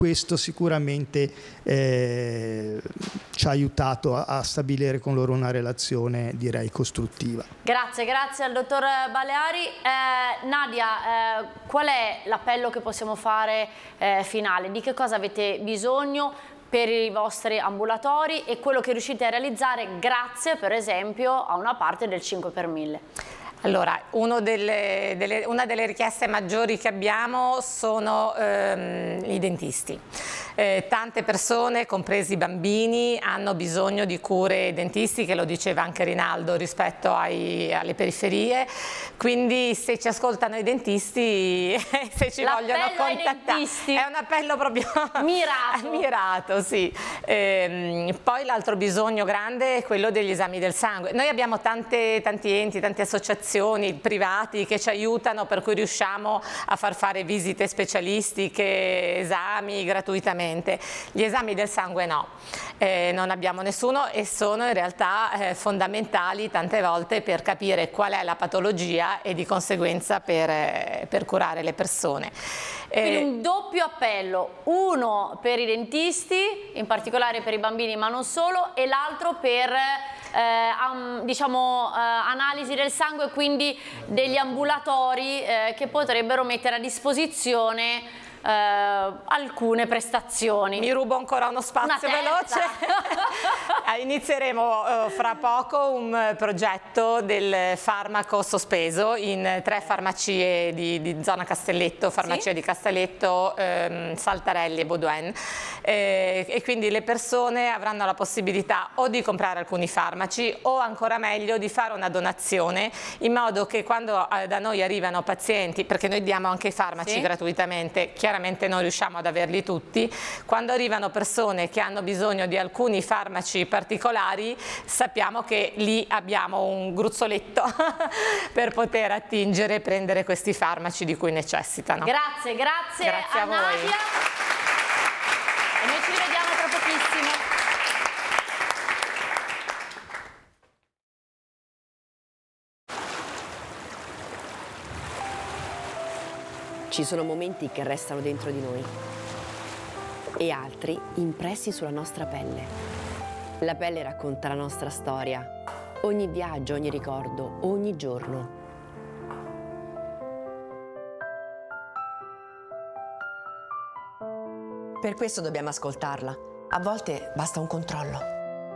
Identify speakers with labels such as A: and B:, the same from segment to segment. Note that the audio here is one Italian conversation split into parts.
A: Questo sicuramente ci ha aiutato a stabilire con loro una relazione, direi, costruttiva.
B: Grazie al dottor Baleari. Nadia, qual è l'appello che possiamo fare finale? Di che cosa avete bisogno per i vostri ambulatori e quello che riuscite a realizzare grazie, per esempio, a una parte del 5 per 1000?
C: Allora, una delle richieste maggiori che abbiamo sono i dentisti. Tante persone, compresi i bambini, hanno bisogno di cure dentistiche, lo diceva anche Rinaldo, rispetto alle periferie, quindi se ci ascoltano i dentisti, se ci vogliono contattare, è un appello proprio mirato, sì. Poi l'altro bisogno grande è quello degli esami del sangue. Noi abbiamo tanti enti, tante associazioni privati che ci aiutano, per cui riusciamo a far fare visite specialistiche, esami gratuitamente. Gli esami del sangue no, non abbiamo nessuno e sono in realtà fondamentali tante volte per capire qual è la patologia e di conseguenza per curare le persone.
B: Quindi un doppio appello, uno per i dentisti, in particolare per i bambini ma non solo, e l'altro per analisi del sangue, quindi degli ambulatori che potrebbero mettere a disposizione alcune prestazioni.
C: Mi rubo ancora uno spazio veloce. Inizieremo fra poco un progetto del farmaco sospeso in 3 farmacie di zona Castelletto, farmacia di Castelletto, Saltarelli e Baudouin, e quindi le persone avranno la possibilità o di comprare alcuni farmaci o ancora meglio di fare una donazione, in modo che quando da noi arrivano pazienti, perché noi diamo anche i farmaci gratuitamente, chiaramente non riusciamo ad averli tutti, quando arrivano persone che hanno bisogno di alcuni farmaci particolari, sappiamo che lì abbiamo un gruzzoletto per poter attingere e prendere questi farmaci di cui necessitano.
B: Grazie a
C: voi.
B: Nadia. E noi ci rivediamo tra pochissimo.
D: Ci sono momenti che restano dentro di noi e altri impressi sulla nostra pelle. La pelle racconta la nostra storia, ogni viaggio, ogni ricordo, ogni giorno. Per questo dobbiamo ascoltarla. A volte basta un controllo.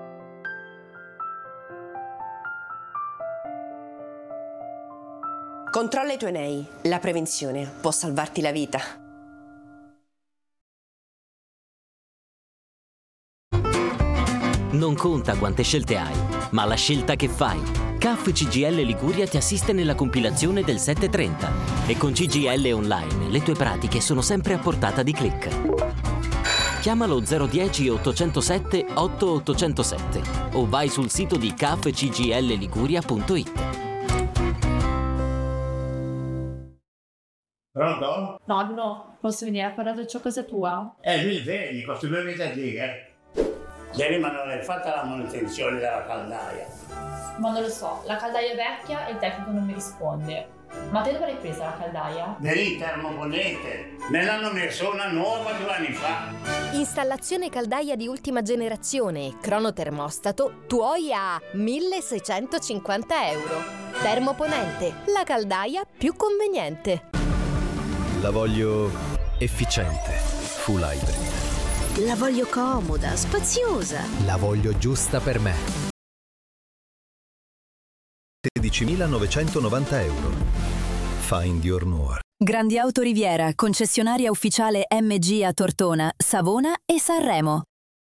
D: Controlla i tuoi nei. La prevenzione può salvarti la vita.
E: Non conta quante scelte hai, ma la scelta che fai. CAF CGIL Liguria ti assiste nella compilazione del 730 e con CGIL Online le tue pratiche sono sempre a portata di click. Chiamalo 010 807 8807 o vai sul sito di cafcgilliguria.it.
F: Pronto?
G: Nonno, posso venire a parlare ciò casa tua?
F: Mi vedi, questi 2 mesi a dire. Ieri ma non hai fatto la manutenzione della caldaia.
G: Ma non lo so, la caldaia è vecchia e il tecnico non mi risponde. Ma te dove l'hai presa la caldaia?
F: Dell'Intermoponente. Me l'hanno messo una nuova 2 anni fa.
H: Installazione caldaia di ultima generazione e cronotermostato tuoi a 1.650 euro. Termoponente, la caldaia più conveniente.
I: La voglio efficiente, full hybrid.
J: La voglio comoda, spaziosa.
I: La voglio giusta per me. 16.990 euro. Find your Noir.
K: Grandi Auto Riviera, concessionaria ufficiale MG a Tortona, Savona e Sanremo.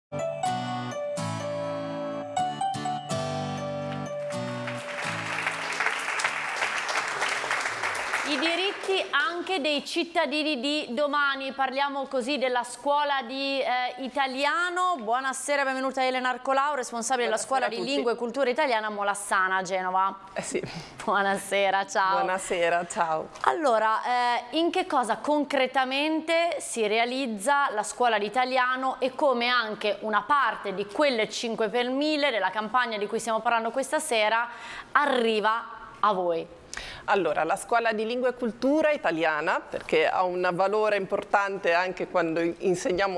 B: I diritti anche dei cittadini di domani. Parliamo così della scuola di italiano. Buonasera, benvenuta Elena Arcolau, responsabile della scuola di lingua e cultura italiana a Molassana a Genova.
L: Sì.
B: Buonasera, ciao.
L: Buonasera, ciao.
B: Allora, in che cosa concretamente si realizza la scuola di italiano e come anche una parte di quelle 5 per 1000 della campagna di cui stiamo parlando questa sera arriva a voi?
L: Allora, la scuola di lingua e cultura italiana, perché ha un valore importante anche quando insegniamo